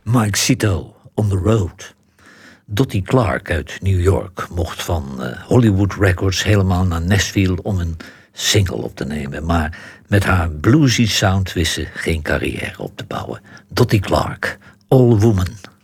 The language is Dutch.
Mike Cito, On the Road. Dottie Clark uit New York mocht van Hollywood Records helemaal naar Nashville om een single op te nemen. Maar met haar bluesy sound wist ze geen carrière op te bouwen. Dottie Clark, All Woman.